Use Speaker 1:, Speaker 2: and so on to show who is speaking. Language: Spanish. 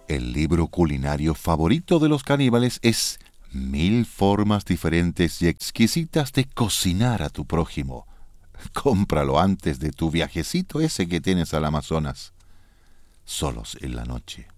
Speaker 1: El libro culinario favorito de los caníbales es 1000 formas diferentes y exquisitas de cocinar a tu prójimo. Cómpralo antes de tu viajecito ese que tienes al Amazonas. Solos en la noche.